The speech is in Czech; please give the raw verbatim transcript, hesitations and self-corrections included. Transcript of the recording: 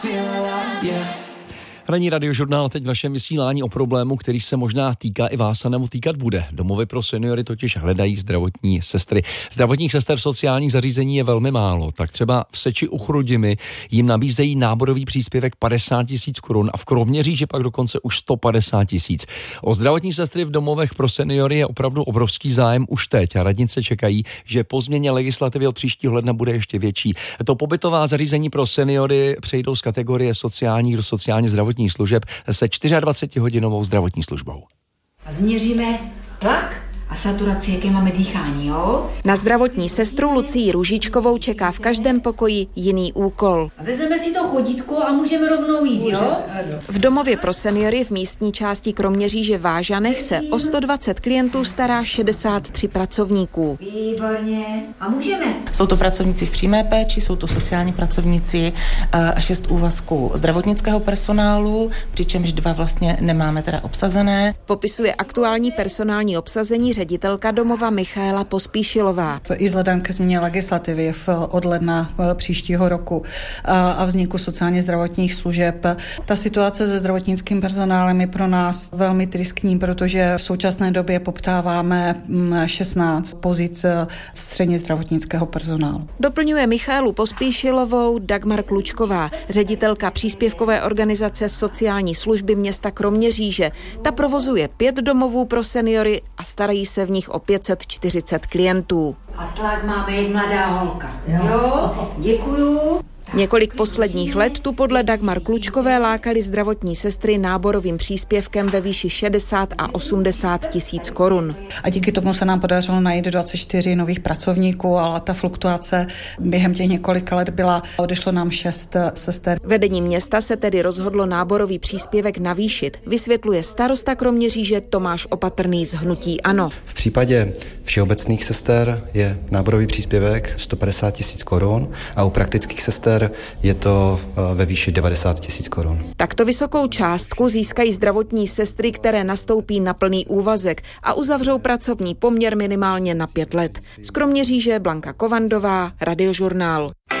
Ranní radiožurnál teď v našem vysílání o problému, který se možná týká i vás a nebo týkat bude. Domovy pro seniory totiž hledají zdravotní sestry. Zdravotních sester v sociálních zařízení je velmi málo, tak třeba v Seči u Chrudimi jim nabízejí náborový příspěvek padesát tisíc korun a v Kroměříži pak dokonce už sto padesát tisíc. O zdravotní sestry v domovech pro seniory je opravdu obrovský zájem už teď a radnice čekají, že po změně legislativy od příštího ledna bude ještě větší. To pobytová zařízení pro seniory přejdou z kategorie sociálních do sociálně zdravotních služeb se dvacetčtyřhodinovou zdravotní službou. A změříme tlak a saturaci, jaké máme dýchání, jo? Na zdravotní sestru Lucii Ružičkovou čeká v každém pokoji jiný úkol. A vezmeme si to chodítko a můžeme rovnou jít, jo? V domově pro seniory v místní části Kroměříže v Vážanech se o sto dvacet klientů stará šedesát tři pracovníků. Výborně. A můžeme. Jsou to pracovníci v přímé péči, jsou to sociální pracovníci a šest úvazků zdravotnického personálu, přičemž dva vlastně nemáme teda obsazené. Popisuje aktuální personální obsazení ředitelka domova Michaela Pospíšilová. I vzhledem ke změně legislativy v, od ledna příštího roku a, a vzniku sociálně zdravotních služeb. Ta situace se zdravotnickým personálem je pro nás velmi tristní, protože v současné době poptáváme šestnáct pozic středně zdravotnického personálu. Doplňuje Michaelu Pospíšilovou Dagmar Klučková, ředitelka příspěvkové organizace sociální služby města Kroměříže. Ta provozuje pět domovů pro seniory a starají se v nich o pět set čtyřicet klientů. A tlak máme jak mladá holka. Jo, děkuju. Několik posledních let tu podle Dagmar Klučkové lákali zdravotní sestry náborovým příspěvkem ve výši šedesát a osmdesát tisíc korun. A díky tomu se nám podařilo najít dvacet čtyři nových pracovníků, ale ta fluktuace během těch několika let byla, odešlo nám šest sester. Vedení města se tedy rozhodlo náborový příspěvek navýšit, vysvětluje starosta Kroměříže Tomáš Opatrný z hnutí ANO. V případě všeobecných sester je náborový příspěvek sto padesát tisíc korun a u praktických sester je to ve výši devadesát tisíc korun. Takto vysokou částku získají zdravotní sestry, které nastoupí na plný úvazek a uzavřou pracovní poměr minimálně na pět let. Z Kroměříže Blanka Kovandová, Radiožurnál.